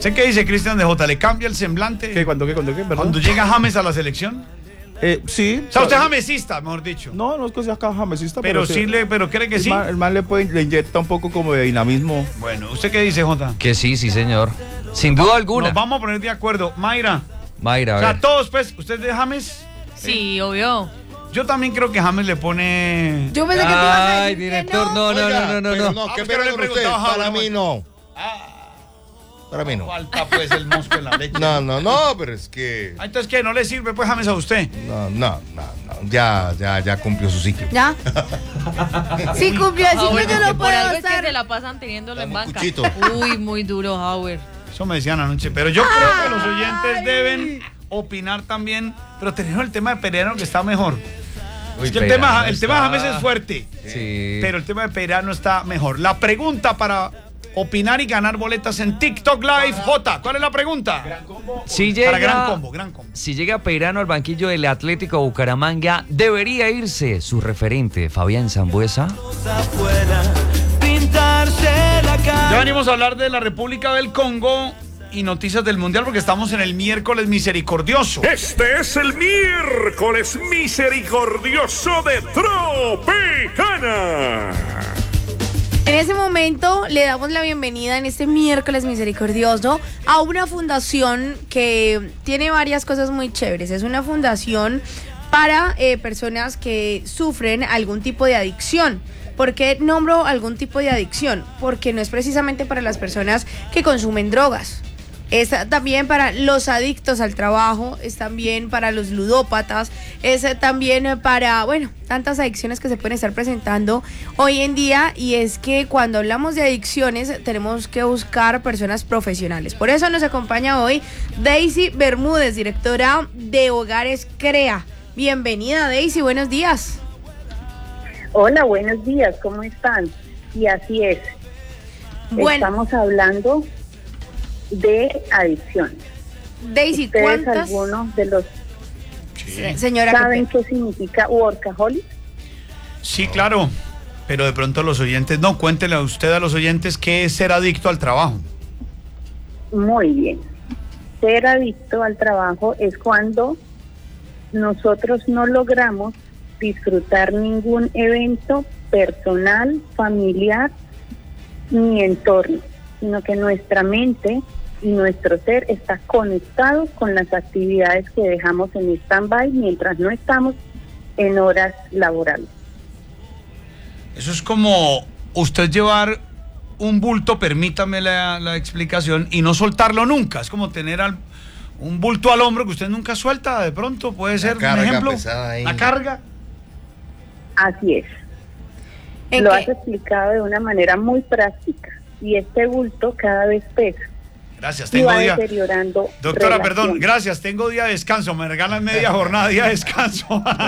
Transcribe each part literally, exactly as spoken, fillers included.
¿Sé qué dice Cristian de J? ¿Le cambia el semblante? ¿Qué, cuando qué, cuando qué, perdón? Cuando llega James a la selección. Eh, sí. O sea, usted es jamesista, mejor dicho. No, no es que sea jamesista, pero, pero sí, sí, le, pero cree que el sí. Man, el man le, puede, le inyecta un poco como de dinamismo. Bueno, ¿usted qué dice, Jota? Que sí, sí, señor. Sin duda alguna. Nos vamos a poner de acuerdo. Mayra. Mayra, a O sea, ver. todos, pues, ¿usted es de James? Sí, obvio. Yo también creo que James le pone... Yo pensé que tú ibas a Ay, decir director, que no, no, Oiga, no, no, no, pero no. no, ¿qué Ah, pero pena le con usted? preguntaba a Para Jaime. mí no. Para mí no. Falta, pues, el mosco en la leche. No, no, no, pero es que... Ah, entonces, ¿qué? ¿No le sirve, pues, James, a usted? No, no, no, no. Ya, ya, ya cumplió su ciclo. ¿Ya? Sí, cumplió el ciclo, Howard, yo que lo por puedo algo es que estar. se la pasan teniéndolo en Dame un banca. cuchito. Uy, muy duro, Howard. Eso me decían anoche. Pero yo creo que los oyentes deben opinar también. Pero tenemos el tema de Pereira, que está mejor. Uy, Es que el Peirano tema, el tema de está- James es fuerte. Sí. Pero el tema de Pereira está mejor. La pregunta para opinar y ganar boletas en TikTok Live. J, ¿cuál es la pregunta? Si llega, Para gran combo, gran combo. Si llega Peirano al banquillo del Atlético Bucaramanga, ¿debería irse su referente, Fabián Sambuesa? Ya venimos a hablar de la República del Congo y noticias del Mundial porque estamos en el miércoles misericordioso. Este es el miércoles misericordioso de Tropicana. En ese momento le damos la bienvenida en este miércoles misericordioso a una fundación que tiene varias cosas muy chéveres. Es una fundación para eh, personas que sufren algún tipo de adicción. ¿Por qué nombro algún tipo de adicción? Porque no es precisamente para las personas que consumen drogas. Es también para los adictos al trabajo, es también para los ludópatas, es también para, bueno, tantas adicciones que se pueden estar presentando hoy en día. Y es que cuando hablamos de adicciones tenemos que buscar personas profesionales. Por eso nos acompaña hoy Daisy Bermúdez, directora de Hogares CREA. Bienvenida, Daisy, buenos días. Hola, buenos días, ¿cómo están? Y así es, Bueno, estamos hablando de adicciones. Daisy, ¿Ustedes ¿cuántas? algunos de los Se- Señora, saben qué qué significa workaholic? Sí, claro. Pero de pronto los oyentes, no, cuéntele a usted a los oyentes qué es ser adicto al trabajo. Muy bien. Ser adicto al trabajo es cuando nosotros no logramos disfrutar ningún evento personal, familiar, ni entorno, sino que nuestra mente y nuestro ser está conectado con las actividades que dejamos en stand-by mientras no estamos en horas laborales. Eso es como usted llevar un bulto, permítame la, la explicación, y no soltarlo nunca. Es como tener al, un bulto al hombro que usted nunca suelta, de pronto, puede ser carga un ejemplo. pesada ahí. La carga. Así es. ¿En Lo qué? has explicado de una manera muy práctica y este bulto cada vez pesa Gracias, y tengo va día. deteriorando. Doctora, perdón, relaciones. gracias, tengo día de descanso, me regalan media jornada, día de descanso.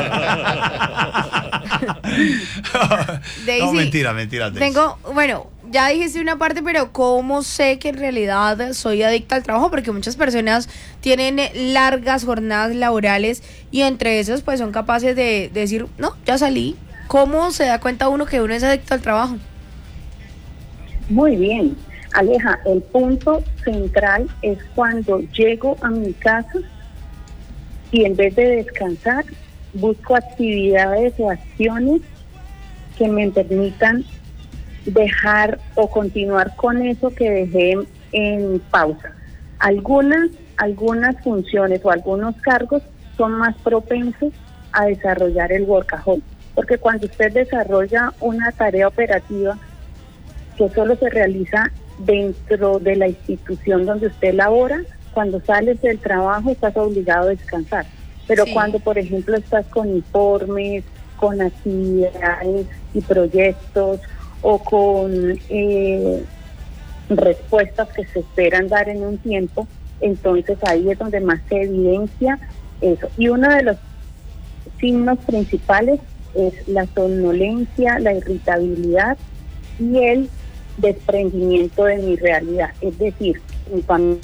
Daisy, no, mentira, mentira. Daisy. Tengo, bueno, ya dijiste una parte, pero ¿cómo sé que en realidad soy adicta al trabajo? Porque muchas personas tienen largas jornadas laborales y entre esos pues son capaces de, de decir, no, ya salí. ¿Cómo se da cuenta uno que uno es adicto al trabajo? Muy bien. Aleja, el punto central es cuando llego a mi casa y en vez de descansar, busco actividades o acciones que me permitan dejar o continuar con eso que dejé en, en pausa. Algunas, algunas funciones o algunos cargos son más propensos a desarrollar el workaholic, porque cuando usted desarrolla una tarea operativa que solo se realiza dentro de la institución donde usted labora, cuando sales del trabajo estás obligado a descansar. Pero Sí. cuando, por ejemplo, estás con informes, con actividades y proyectos o con eh, respuestas que se esperan dar en un tiempo, entonces ahí es donde más se evidencia eso. Y uno de los signos principales es la somnolencia, la irritabilidad y el desprendimiento de mi realidad, es decir, mi familia.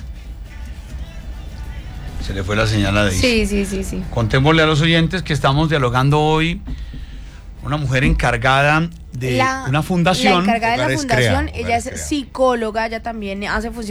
Se le fue la señal a Daisy. Sí, sí, sí, sí. Contémosle a los oyentes que estamos diagalogando hoy una mujer encargada de La- una fundación. La encargada de la Hogares fundación, Crea, ella Hogares es Crea. psicóloga, ella también hace funciones